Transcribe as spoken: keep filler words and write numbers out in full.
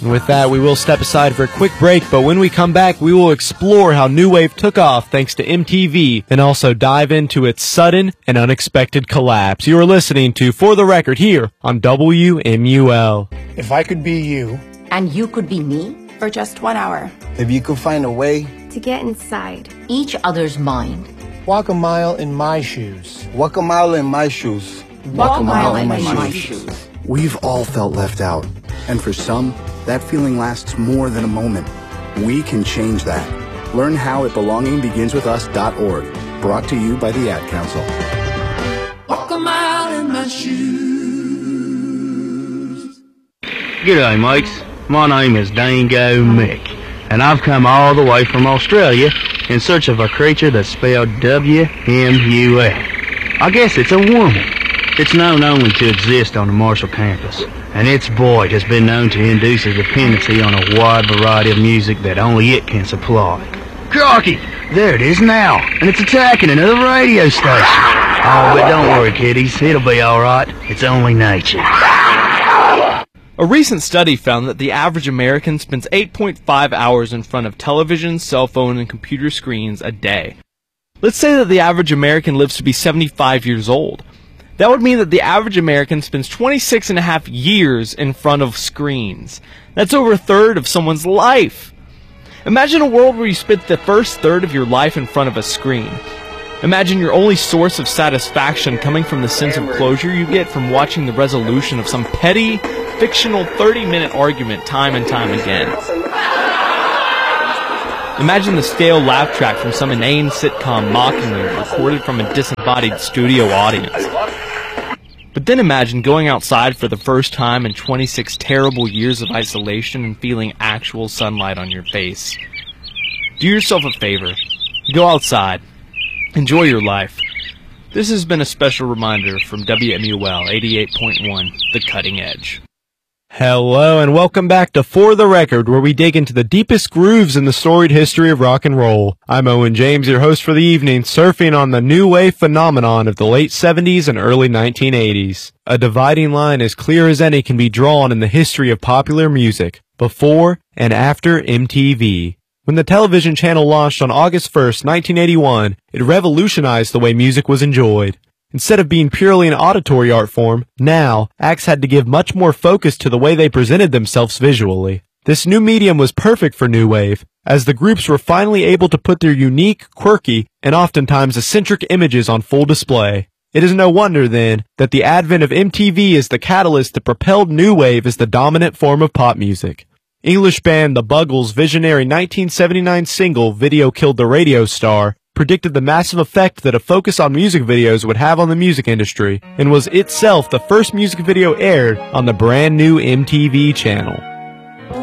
And with that, we will step aside for a quick break, but when we come back, we will explore how New Wave took off thanks to M T V, and also dive into its sudden and unexpected collapse. You are listening to For the Record here on W M U L. If I could be you, and you could be me, for just one hour. If you could find a way to get inside each other's mind. Walk a mile in my shoes. Walk a mile in my shoes. Walk, Walk a mile, mile in my, my shoes. shoes. We've all felt left out. And for some, that feeling lasts more than a moment. We can change that. Learn how at belonging begins with us dot org. Brought to you by the Ad Council. Walk a mile in my shoes. G'day, mates. My name is Dango Mick, and I've come all the way from Australia in search of a creature that's spelled W M U L. I guess it's a woman. It's known only to exist on the Marshall campus, and its void has been known to induce a dependency on a wide variety of music that only it can supply. Crikey! There it is now, and it's attacking another radio station. Oh, but don't worry, kiddies. It'll be alright. It's only nature. A recent study found that the average American spends eight point five hours in front of television, cell phone, and computer screens a day. Let's say that the average American lives to be seventy-five years old. That would mean that the average American spends twenty-six and a half years in front of screens. That's over a third of someone's life. Imagine a world where you spent the first third of your life in front of a screen. Imagine your only source of satisfaction coming from the sense of closure you get from watching the resolution of some petty, fictional thirty-minute argument time and time again. Imagine the stale laugh track from some inane sitcom mockingly recorded from a disembodied studio audience. But then imagine going outside for the first time in twenty-six terrible years of isolation and feeling actual sunlight on your face. Do yourself a favor. Go outside. Enjoy your life. This has been a special reminder from W M U L eighty-eight point one, The Cutting Edge. Hello and welcome back to For the Record, where we dig into the deepest grooves in the storied history of rock and roll. I'm Owen James, your host for the evening, surfing on the new wave phenomenon of the late seventies and early nineteen eighties. A dividing line as clear as any can be drawn in the history of popular music, before and after M T V. When the television channel launched on August first, nineteen eighty-one, it revolutionized the way music was enjoyed. Instead of being purely an auditory art form, now, acts had to give much more focus to the way they presented themselves visually. This new medium was perfect for New Wave, as the groups were finally able to put their unique, quirky, and oftentimes eccentric images on full display. It is no wonder, then, that the advent of M T V is the catalyst that propelled New Wave as the dominant form of pop music. English band The Buggles' visionary nineteen seventy-nine single, Video Killed the Radio Star, predicted the massive effect that a focus on music videos would have on the music industry, and was itself the first music video aired on the brand new M T V channel.